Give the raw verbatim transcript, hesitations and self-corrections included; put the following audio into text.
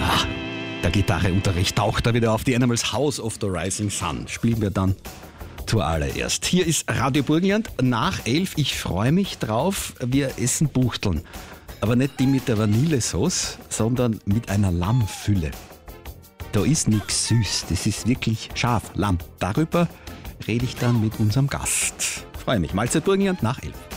Der Gitarreunterricht taucht da wieder auf. Die Animals House of the Rising Sun spielen wir dann zuallererst. Hier ist Radio Burgenland nach elf. Ich freue mich drauf. Wir essen Buchteln. Aber nicht die mit der Vanillesauce, sondern mit einer Lammfülle. Da ist nichts süß. Das ist wirklich scharf. Lamm. Darüber rede ich dann mit unserem Gast. Freue mich. Mahlzeit Burgenland nach elf.